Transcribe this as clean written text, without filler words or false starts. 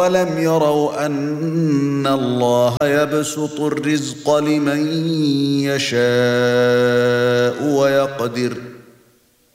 أَوَلَمْ يَرَوْا أَنَّ اللَّهَ يَبْسُطُ الرِّزْقَ لِمَن يَشَاءُ وَيَقْدِرُ